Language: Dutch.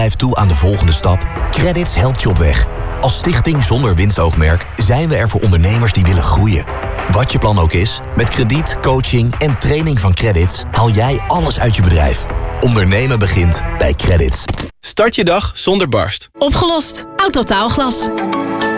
toe aan de volgende stap? Credits helpt je op weg. Als stichting zonder winstoogmerk zijn we er voor ondernemers die willen groeien. Wat je plan ook is, met krediet, coaching en training van Credits haal jij alles uit je bedrijf. Ondernemen begint bij Credits. Start je dag zonder barst. Opgelost. Autotaalglas.